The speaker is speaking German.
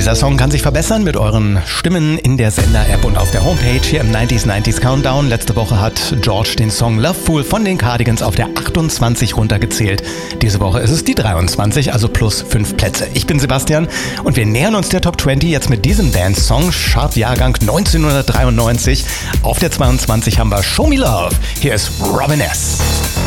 Dieser Song kann sich verbessern mit euren Stimmen in der Sender-App und auf der Homepage hier im 90s Countdown. Letzte Woche hat George den Song Loveful von den Cardigans auf der 28 runtergezählt. Diese Woche ist es die 23, also plus 5 Plätze. Ich bin Sebastian und wir nähern uns der Top 20 jetzt mit diesem Dance-Song, Chart-Jahrgang 1993. Auf der 22 haben wir Show Me Love. Hier ist Robin S.